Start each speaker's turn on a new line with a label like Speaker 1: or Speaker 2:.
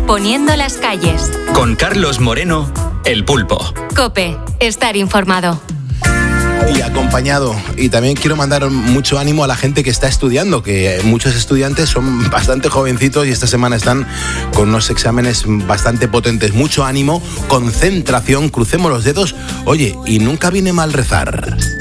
Speaker 1: poniendo las calles.
Speaker 2: Con Carlos Moreno, El Pulpo.
Speaker 1: COPE, estar informado.
Speaker 3: Y acompañado. Y también quiero mandar mucho ánimo a la gente que está estudiando, que muchos estudiantes son bastante jovencitos y esta semana están con unos exámenes bastante potentes. Mucho ánimo, concentración, crucemos los dedos. Oye, y nunca viene mal rezar.